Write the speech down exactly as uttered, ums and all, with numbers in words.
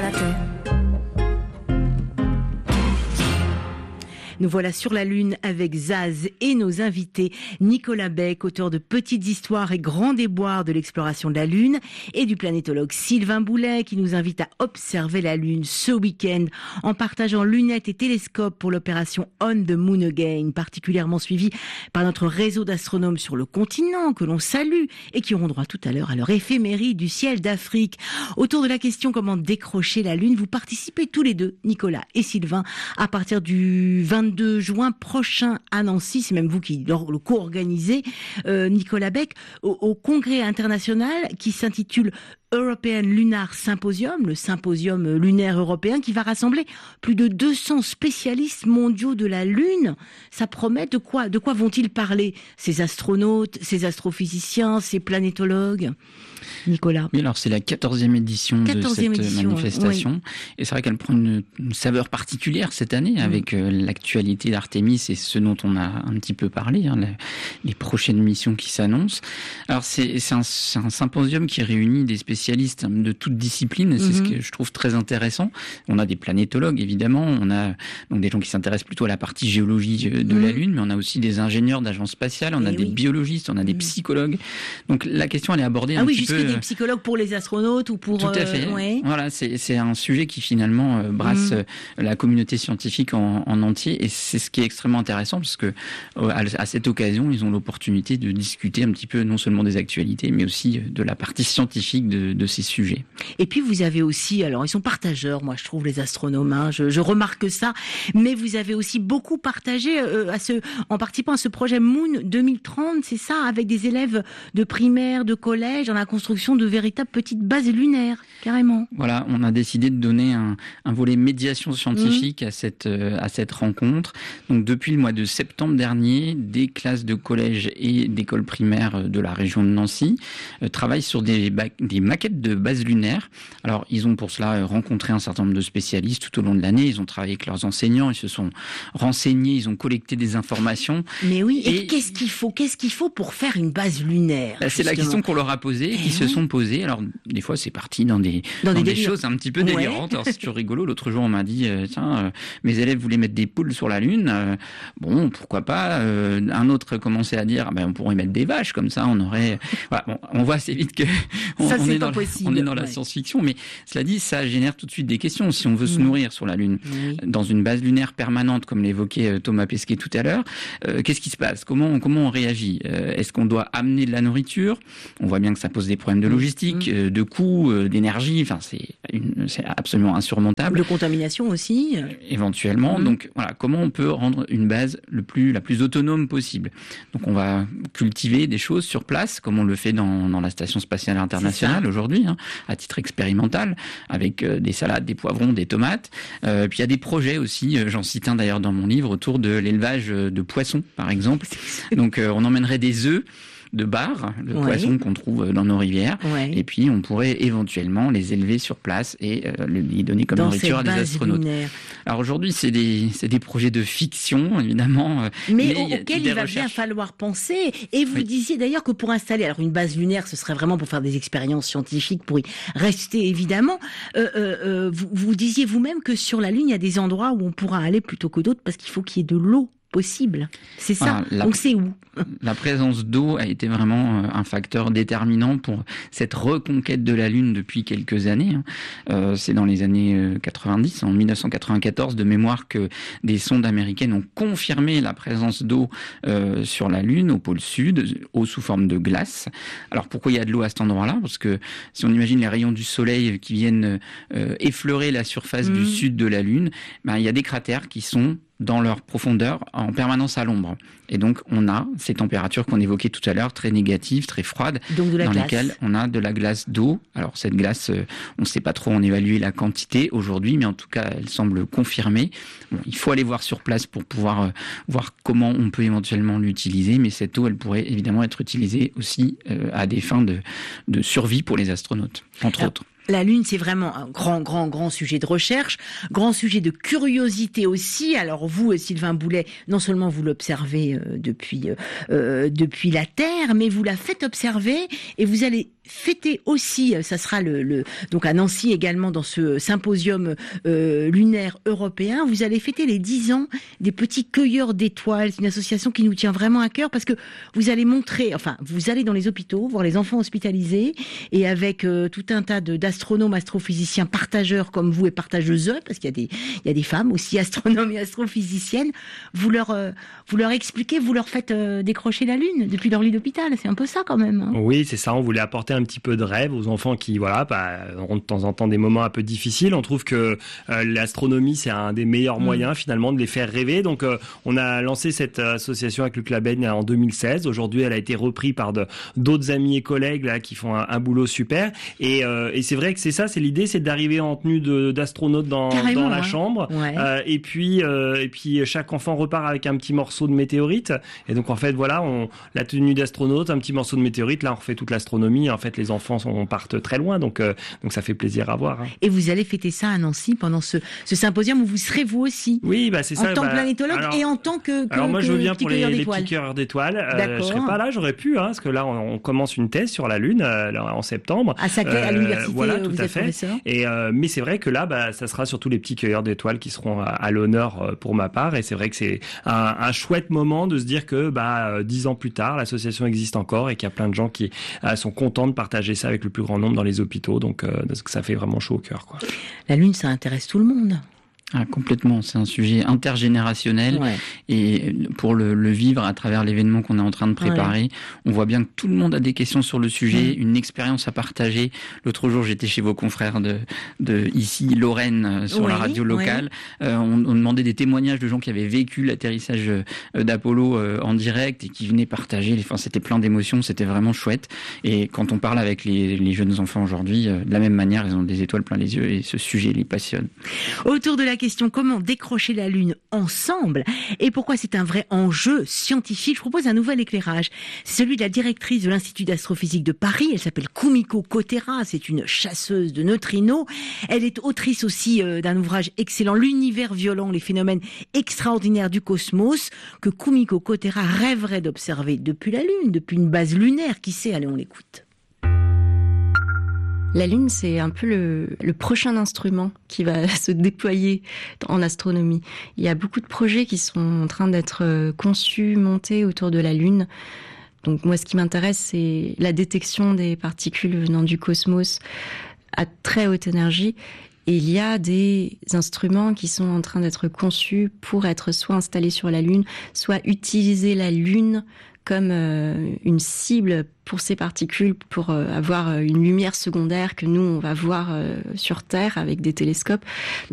la Terre. Nous voilà sur la Lune avec Zaz et nos invités Nicolas Beck, auteur de Petites histoires et grands déboires de l'exploration de la Lune, et du planétologue Sylvain Boulet qui nous invite à observer la Lune ce week-end en partageant lunettes et télescopes pour l'opération On the Moon Again, particulièrement suivie par notre réseau d'astronomes sur le continent que l'on salue et qui auront droit tout à l'heure à leur éphéméride du ciel d'Afrique. Autour de la question comment décrocher la Lune, vous participez tous les deux, Nicolas et Sylvain, à partir du vingt-deux juin prochain à Nancy, c'est même vous qui le co-organisez, euh, Nicolas Beck, au, au congrès international qui s'intitule European Lunar Symposium, le symposium lunaire européen qui va rassembler plus de deux cents spécialistes mondiaux de la Lune. Ça promet de quoi, de quoi vont-ils parler, ces astronautes, ces astrophysiciens, ces planétologues? Nicolas. Oui, alors c'est la quatorzième édition quatorzième de cette édition, manifestation. Oui. Et c'est vrai qu'elle prend une, une saveur particulière cette année, mmh. avec euh, l'actualité d'Artémis et ce dont on a un petit peu parlé, hein, la, les prochaines missions qui s'annoncent. Alors c'est, c'est, un, c'est un symposium qui réunit des spécialistes de toutes disciplines, et c'est mmh. ce que je trouve très intéressant. On a des planétologues, évidemment, on a donc des gens qui s'intéressent plutôt à la partie géologie de mmh. la Lune, mais on a aussi des ingénieurs d'agences spatiales, on et a oui. des biologistes, on a des mmh. psychologues. Donc la question, elle est abordée ah un oui, petit peu... des psychologues pour les astronautes ou pour... Tout à fait. Euh, ouais. Voilà, c'est, c'est un sujet qui finalement euh, brasse mmh. la communauté scientifique en, en entier, et c'est ce qui est extrêmement intéressant parce que euh, à, à cette occasion, ils ont l'opportunité de discuter un petit peu non seulement des actualités, mais aussi de la partie scientifique de, de ces sujets. Et puis vous avez aussi, alors ils sont partageurs, moi je trouve les astronomes, hein, je, je remarque ça, mais vous avez aussi beaucoup partagé euh, à ce, en participant à ce projet Moon deux mille trente, c'est ça, avec des élèves de primaire, de collège, dans la construction de véritables petites bases lunaires, carrément. Voilà, on a décidé de donner un, un volet médiation scientifique mmh. à cette euh, à cette rencontre. Donc depuis le mois de septembre dernier, des classes de collège et d'écoles primaires de la région de Nancy euh, travaillent sur des, ba- des maquettes de bases lunaires. Alors ils ont pour cela rencontré un certain nombre de spécialistes tout au long de l'année. Ils ont travaillé avec leurs enseignants, ils se sont renseignés, ils ont collecté des informations. Mais oui, et, et qu'est-ce qu'il faut Qu'est-ce qu'il faut pour faire une base lunaire? Bah, c'est la question qu'on leur a posée, et qui se sont posées. Alors des fois c'est parti dans des dans, dans des, des choses un petit peu délirantes. Ouais. Alors c'est toujours rigolo. L'autre jour on m'a dit euh, tiens euh, mes élèves voulaient mettre des poules sur la Lune. Euh, bon pourquoi pas. Euh, un autre commençait à dire ah, ben on pourrait mettre des vaches comme ça on aurait. Voilà, bon, on voit assez vite que on, ça, on, est, est dans, on est dans la ouais. science-fiction. Mais cela dit ça génère tout de suite des questions. Si on veut mmh. se nourrir sur la Lune oui. dans une base lunaire permanente comme l'évoquait Thomas Pesquet tout à l'heure, euh, qu'est-ce qui se passe? Comment comment on réagit? euh, Est-ce qu'on doit amener de la nourriture? On voit bien que ça pose des problèmes de logistique, mmh. euh, de coûts, euh, d'énergie. Enfin, c'est, une, c'est absolument insurmontable. De contamination aussi. Euh, éventuellement. Mmh. Donc, voilà, comment on peut rendre une base le plus, la plus autonome possible? Donc, on va cultiver des choses sur place, comme on le fait dans, dans la Station Spatiale Internationale aujourd'hui, hein, à titre expérimental, avec euh, des salades, des poivrons, des tomates. Euh, puis, il y a des projets aussi, euh, j'en cite un d'ailleurs dans mon livre, autour de l'élevage de poissons, par exemple. Donc, euh, on emmènerait des œufs de bar, le ouais. poisson qu'on trouve dans nos rivières, ouais. et puis on pourrait éventuellement les élever sur place et euh, les donner comme dans nourriture à des astronautes. Lunaire. Alors aujourd'hui, c'est des, c'est des projets de fiction, évidemment. Mais, mais auxquels il va recherches. bien falloir penser. Et vous oui. disiez d'ailleurs que pour installer, alors une base lunaire, ce serait vraiment pour faire des expériences scientifiques, pour y rester évidemment. Euh, euh, vous, vous disiez vous-même que sur la Lune, il y a des endroits où on pourra aller plutôt que d'autres parce qu'il faut qu'il y ait de l'eau possible. C'est ça. Ah, la, Donc c'est où? La présence d'eau a été vraiment un facteur déterminant pour cette reconquête de la Lune depuis quelques années. Euh, c'est dans les années quatre-vingt-dix, en dix-neuf cent quatre-vingt-quatorze de mémoire, que des sondes américaines ont confirmé la présence d'eau euh, sur la Lune, au pôle sud, eau sous forme de glace. Alors pourquoi il y a de l'eau à cet endroit-là? Parce que si on imagine les rayons du soleil qui viennent euh, effleurer la surface mmh. du sud de la Lune, ben, il y a des cratères qui sont dans leur profondeur en permanence à l'ombre. Et donc, on a ces températures qu'on évoquait tout à l'heure, très négatives, très froides, donc de la dans glace. lesquelles on a de la glace d'eau. Alors, cette glace, on ne sait pas trop en évaluer la quantité aujourd'hui, mais en tout cas, elle semble confirmée. Bon, il faut aller voir sur place pour pouvoir euh, voir comment on peut éventuellement l'utiliser, mais cette eau, elle pourrait évidemment être utilisée aussi euh, à des fins de, de survie pour les astronautes, entre Alors, autres. La Lune, c'est vraiment un grand, grand, grand sujet de recherche, grand sujet de curiosité aussi. Alors vous, Sylvain Boulet, non seulement vous l'observez euh, depuis euh, depuis la Terre, mais vous la faites observer et vous allez fêté aussi, ça sera le, le donc à Nancy également dans ce symposium euh, lunaire européen, vous allez fêter les dix ans des petits cueilleurs d'étoiles. C'est une association qui nous tient vraiment à cœur parce que vous allez montrer, enfin vous allez dans les hôpitaux voir les enfants hospitalisés et avec euh, tout un tas de, d'astronomes, astrophysiciens, partageurs comme vous et partageuses, parce qu'il y a des il y a des femmes aussi astronomes et astrophysiciennes, vous leur euh, vous leur expliquez, vous leur faites euh, décrocher la lune depuis leur lit d'hôpital. C'est un peu ça quand même. Hein. Oui, c'est ça. On voulait apporter un petit peu de rêve aux enfants qui, voilà, bah, ont de temps en temps des moments un peu difficiles. On trouve que euh, l'astronomie, c'est un des meilleurs mmh. moyens finalement de les faire rêver. Donc, euh, on a lancé cette association avec Luc Labeigne en deux mille seize. Aujourd'hui, elle a été reprise par de, d'autres amis et collègues là qui font un, un boulot super. Et, euh, et c'est vrai que c'est ça, c'est l'idée, c'est d'arriver en tenue de, d'astronaute dans, dans la hein. chambre. Ouais. Euh, et puis, euh, et puis chaque enfant repart avec un petit morceau de météorite. Et donc en fait, voilà, on, la tenue d'astronaute, un petit morceau de météorite. Là, on refait toute l'astronomie. En fait, les enfants sont, partent très loin, donc euh, donc ça fait plaisir à voir. Hein. Et vous allez fêter ça à Nancy pendant ce, ce symposium où vous serez vous aussi. Oui, bah c'est en ça. En tant bah, que planétologue alors, et en tant que, que alors moi, que je viens pour les, les d'étoiles. petits cœurs d'étoiles. Euh, je serais pas là, j'aurais pu, hein, parce que là, on, on commence une thèse sur la Lune euh, en septembre. À Saclay, euh, à l'université. Voilà, tout vous à fait. Et euh, mais c'est vrai que là, bah, ça sera surtout les petits cueilleurs d'étoiles qui seront à, à l'honneur pour ma part. Et c'est vrai que c'est un, un chouette moment de se dire que bah dix ans plus tard, l'association existe encore et qu'il y a plein de gens qui euh, sont contents de partager ça avec le plus grand nombre dans les hôpitaux. Donc, euh, ça fait vraiment chaud au cœur, quoi. La Lune, ça intéresse tout le monde. Ah, complètement, c'est un sujet intergénérationnel ouais. et pour le, le vivre à travers l'événement qu'on est en train de préparer, ouais. on voit bien que tout le monde a des questions sur le sujet, ouais. une expérience à partager. L'autre jour, j'étais chez vos confrères de, de ici, Lorraine, sur ouais. la radio locale. Ouais. Euh, on, on demandait des témoignages de gens qui avaient vécu l'atterrissage d'Apollo en direct et qui venaient partager. Enfin, c'était plein d'émotions, c'était vraiment chouette. Et quand on parle avec les, les jeunes enfants aujourd'hui, de la même manière, ils ont des étoiles plein les yeux et ce sujet les passionne. Autour de la question comment décrocher la Lune ensemble et pourquoi c'est un vrai enjeu scientifique, je propose un nouvel éclairage. C'est celui de la directrice de l'Institut d'astrophysique de Paris. Elle s'appelle Kumiko Kotera. C'est une chasseuse de neutrinos. Elle est autrice aussi euh, d'un ouvrage excellent, L'univers violent, les phénomènes extraordinaires du cosmos, que Kumiko Kotera rêverait d'observer depuis la Lune, depuis une base lunaire. Qui sait? Allez, on l'écoute. La Lune, c'est un peu le, le prochain instrument qui va se déployer en astronomie. Il y a beaucoup de projets qui sont en train d'être conçus, montés autour de la Lune. Donc moi, ce qui m'intéresse, c'est la détection des particules venant du cosmos à très haute énergie. Et il y a des instruments qui sont en train d'être conçus pour être soit installés sur la Lune, soit utiliser la Lune comme euh, une cible pour ces particules, pour euh, avoir une lumière secondaire que nous, on va voir euh, sur Terre avec des télescopes.